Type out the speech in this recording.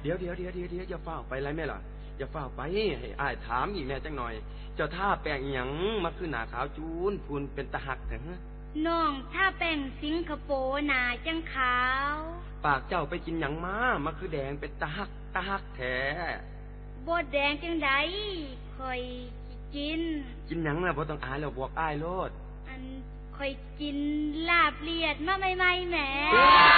เดี๋ยวอย่าเฝ้าไปไรแม่ล่ะอย่าเฝ้าไปให้อ้ายถามอีกแม่จังหน่อยเจ้าท่าแป้งหยังมาคือหน้าขาวจูนพูนเป็นตะหักแต่ฮะน้องถ้าแป้งสิงคโปร์หน้าจังขาวปากเจ้าไปกินหยังมาคือแดงเป็นตะหักแท้บ่แดงจังไดค่อยกินหยังล่ะบ่ต้องอายแล้วบอกอ้ายโลดค่อยกินลาบเลียดมาใหม่ๆแหม